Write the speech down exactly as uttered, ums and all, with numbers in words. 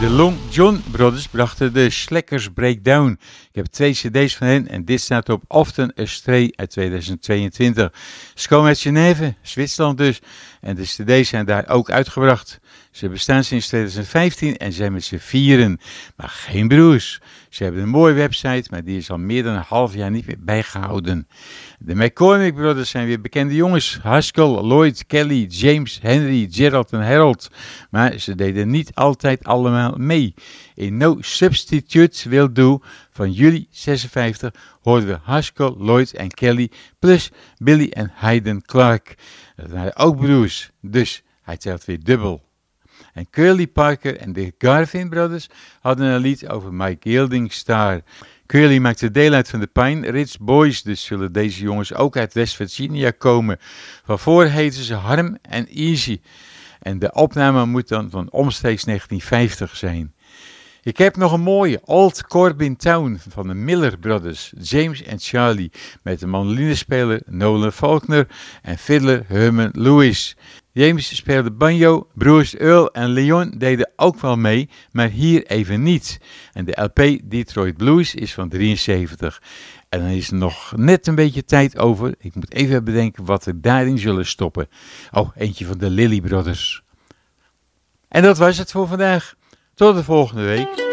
De Long John Brothers brachten de Slackers Breakdown. Ik heb twee cd's van hen en dit staat op Often Astray uit tweeduizend tweeëntwintig. Ze komen uit Genève, Zwitserland dus. En de cd's zijn daar ook uitgebracht. Ze bestaan sinds tweeduizend vijftien en zijn met z'n vieren, maar geen broers. Ze hebben een mooie website, maar die is al meer dan een half jaar niet meer bijgehouden. De McCormick Brothers zijn weer bekende jongens. Haskell, Lloyd, Kelly, James, Henry, Gerald en Harold. Maar ze deden niet altijd allemaal mee. In No Substitute Will Do van juli zesenvijftig hoorden we Haskell, Lloyd en Kelly plus Billy en Hayden Clark. Dat waren ook broers, dus hij telt weer dubbel. En Curly Parker en de Garvin Brothers hadden een lied over My Gilding Star. Curly maakte deel uit van de Pine Ridge Boys, dus zullen deze jongens ook uit West Virginia komen. Van voor heten ze Harm en Easy. En de opname moet dan van omstreeks negentien vijftig zijn. Ik heb nog een mooie Old Corbin Town van de Miller Brothers, James en Charlie, met de mandolinespeler Nolan Faulkner en fiddler Herman Lewis. James speelde banjo, broers Earl en Leon deden ook wel mee, maar hier even niet. En de L P Detroit Blues is van drieënzeventig. En dan is er nog net een beetje tijd over. Ik moet even bedenken wat we daarin zullen stoppen. Oh, eentje van de Lilly Brothers. En dat was het voor vandaag. Tot de volgende week.